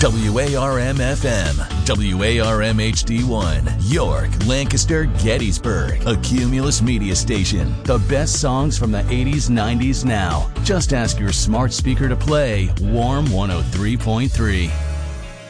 WARM-FM, WARM-HD1, York, Lancaster, Gettysburg, a Cumulus media station. The best songs from the 80s, 90s now. Just ask your smart speaker to play Warm 103.3.